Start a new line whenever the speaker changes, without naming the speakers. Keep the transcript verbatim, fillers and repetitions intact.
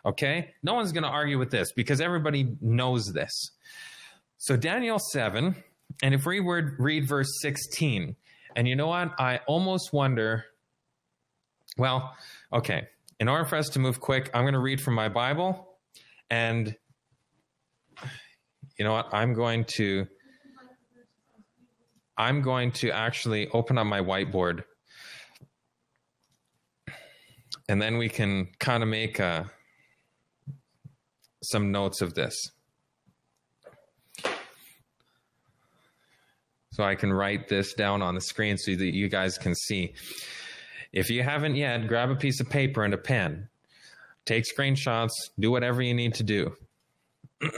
Okay? No one's going to argue with this because everybody knows this. So Daniel seven, and if we were read verse sixteen, and you know what? I almost wonder, well, okay, in order for us to move quick, I'm going to read from my Bible, and you know what? I'm going to, I'm going to actually open up my whiteboard, and then we can kind of make uh, some notes of this. So I can write this down on the screen so that you guys can see. If you haven't yet, grab a piece of paper and a pen. Take screenshots. Do whatever you need to do.